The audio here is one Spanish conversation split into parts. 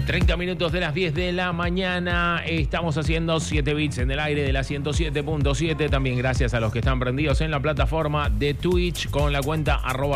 30 minutos de las 10 de la mañana. Estamos haciendo 7 bits en el aire de la 107.7. También gracias a los que están prendidos en la plataforma de Twitch con la cuenta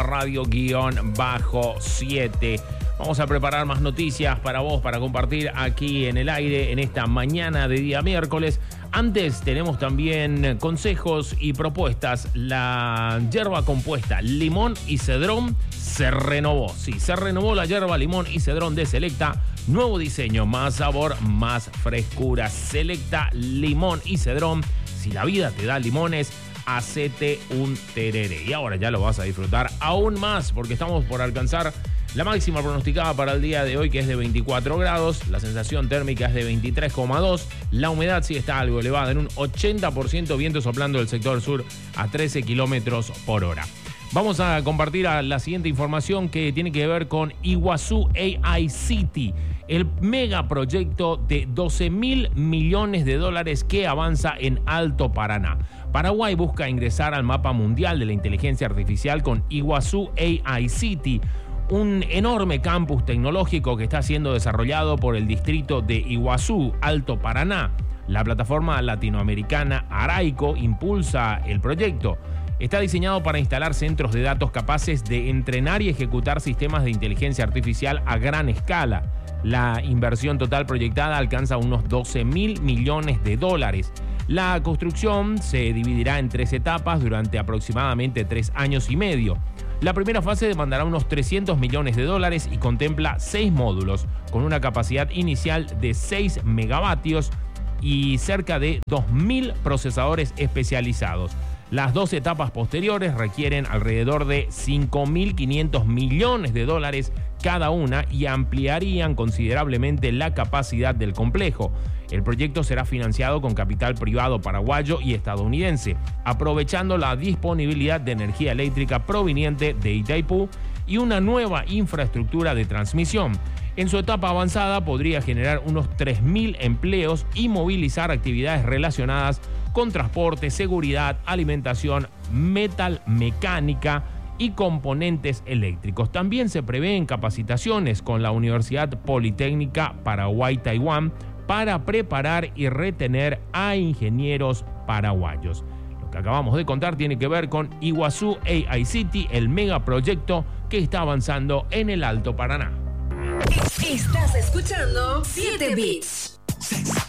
@radio_7. Vamos a preparar más noticias para vos, para compartir aquí en el aire en esta mañana de día miércoles. Antes tenemos también consejos y propuestas. La yerba compuesta limón y cedrón se renovó. Sí, se renovó la yerba limón y cedrón de Selecta. Nuevo diseño, más sabor, más frescura. Selecta limón y cedrón. Si la vida te da limones, hacete un tereré. Y ahora ya lo vas a disfrutar aún más porque estamos por alcanzar la máxima pronosticada para el día de hoy, que es de 24 grados. La sensación térmica es de 23,2. La humedad sí está algo elevada, en un 80%, viento soplando del sector sur a 13 kilómetros por hora. Vamos a compartir la siguiente información que tiene que ver con Iguazú AI City, el megaproyecto de 12.000 millones de dólares que avanza en Alto Paraná. Paraguay busca ingresar al mapa mundial de la inteligencia artificial con Iguazú AI City, un enorme campus tecnológico que está siendo desarrollado por el distrito de Iguazú, Alto Paraná. La plataforma latinoamericana Araico impulsa el proyecto. Está diseñado para instalar centros de datos capaces de entrenar y ejecutar sistemas de inteligencia artificial a gran escala. La inversión total proyectada alcanza unos 12.000 millones de dólares. La construcción se dividirá en 3 etapas durante aproximadamente 3 años y medio. La primera fase demandará unos 300 millones de dólares y contempla 6 módulos con una capacidad inicial de 6 megavatios y cerca de 2.000 procesadores especializados. Las 2 etapas posteriores requieren alrededor de 5.500 millones de dólares cada una y ampliarían considerablemente la capacidad del complejo. El proyecto será financiado con capital privado paraguayo y estadounidense, aprovechando la disponibilidad de energía eléctrica proveniente de Itaipú y una nueva infraestructura de transmisión. En su etapa avanzada podría generar unos 3.000 empleos y movilizar actividades relacionadas con transporte, seguridad, alimentación, metalmecánica y componentes eléctricos. También se prevén capacitaciones con la Universidad Politécnica Paraguay-Taiwán para preparar y retener a ingenieros paraguayos. Lo que acabamos de contar tiene que ver con Iguazú AI City, el megaproyecto que está avanzando en el Alto Paraná. Estás escuchando 7 Bits.